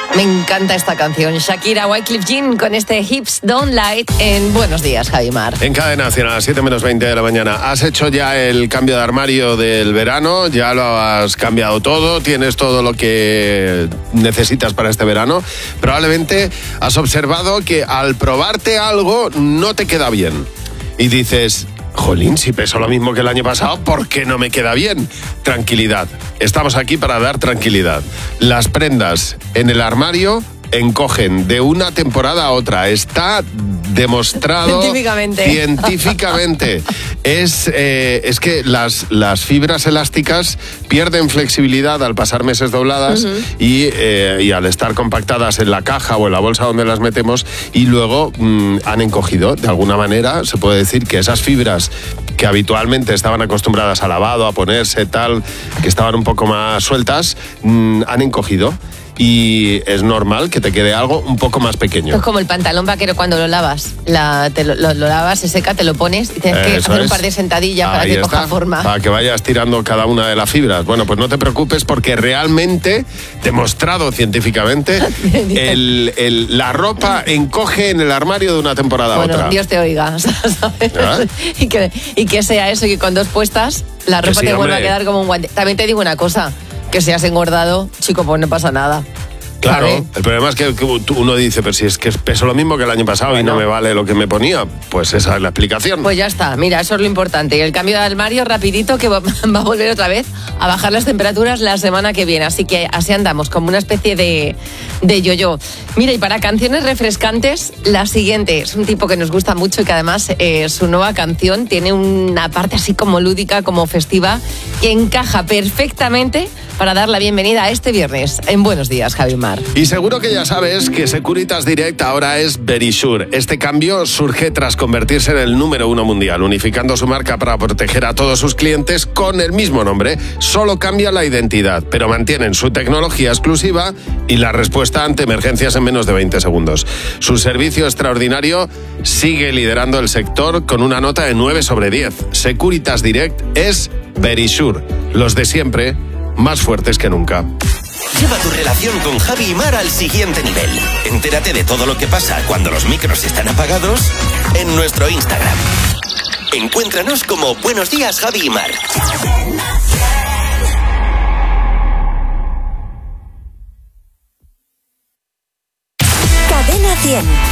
Me encanta esta canción. Shakira, Wyclef Jean con este Hips Don't Lie en Buenos Días, Javi Mar. En Cadena Nacional, a las 7:20 de la mañana. ¿Has hecho ya el cambio de armario del verano? ¿Ya lo has cambiado todo? ¿Tienes todo lo que necesitas para este verano? Probablemente has observado que al probarte algo no te queda bien. Y dices, jolín, si peso lo mismo que el año pasado, ¿por qué no me queda bien? Tranquilidad. Estamos aquí para dar tranquilidad. Las prendas en el armario encogen de una temporada a otra. Está demostrado científicamente. Es que las fibras elásticas pierden flexibilidad al pasar meses dobladas y al estar compactadas en la caja o en la bolsa donde las metemos, y luego han encogido. De alguna manera se puede decir que esas fibras que habitualmente estaban acostumbradas a lavado, a ponerse tal, que estaban un poco más sueltas, han encogido. Y es normal que te quede algo un poco más pequeño. Es como el pantalón vaquero cuando lo lavas. Lo lavas, se seca, te lo pones y tienes que hacer un par de sentadillas para que coja forma. Para que vayas tirando cada una de las fibras. Bueno, pues no te preocupes, porque realmente, demostrado científicamente, la ropa encoge en el armario de una temporada a otra. Bueno, Dios te oiga, ¿sabes? ¿Ah? Y que sea eso, que con dos puestas la ropa te vuelva a quedar como un guante. También te digo una cosa, que si has engordado, chico, pues no pasa nada. Claro, el problema es que uno dice, pero si es que peso lo mismo que el año pasado y no me vale lo que me ponía, pues esa es la explicación. Pues ya está, mira, eso es lo importante. Y el cambio de armario rapidito, que va a volver otra vez a bajar las temperaturas la semana que viene. Así que así andamos, como una especie de yo-yo. Mira, y para canciones refrescantes, la siguiente es un tipo que nos gusta mucho y que además su nueva canción tiene una parte así como lúdica, como festiva, que encaja perfectamente para dar la bienvenida a este viernes en Buenos Días, Javi Mar. Y seguro que ya sabes que Securitas Direct ahora es Verisure. Este cambio surge tras convertirse en el número 1 mundial, unificando su marca para proteger a todos sus clientes con el mismo nombre. Solo cambia la identidad, pero mantienen su tecnología exclusiva y la respuesta ante emergencias en menos de 20 segundos. Su servicio extraordinario sigue liderando el sector con una nota de 9 sobre 10. Securitas Direct es Verisure. Los de siempre, más fuertes que nunca. Lleva tu relación con Javi y Mar al siguiente nivel. Entérate de todo lo que pasa cuando los micros están apagados en nuestro Instagram. Encuéntranos como Buenos Días, Javi y Mar. Cadena 100.